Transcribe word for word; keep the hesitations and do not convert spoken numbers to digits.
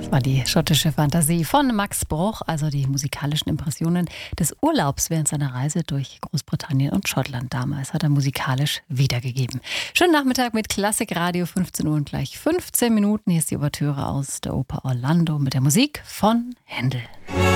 War die schottische Fantasie von Max Bruch, also die musikalischen Impressionen des Urlaubs während seiner Reise durch Großbritannien und Schottland damals, hat er musikalisch wiedergegeben. Schönen Nachmittag mit Klassikradio, fünfzehn Uhr und gleich fünfzehn Minuten. Hier ist die Ouvertüre aus der Oper Orlando mit der Musik von Händel.